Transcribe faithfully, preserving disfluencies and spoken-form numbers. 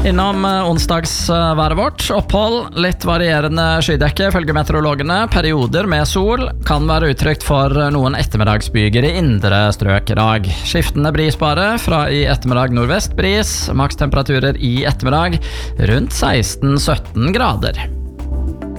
Innom onsdagsværet vårt, opphold, litt varierende skydekke, følger meteorologene, perioder med sol, kan være utrygt for noen ettermiddagsbyger i indre strøk i dag. Skiftende brisbare, fra i ettermiddag nordvest bris, makstemperaturer i ettermiddag rundt seksten sytten grader.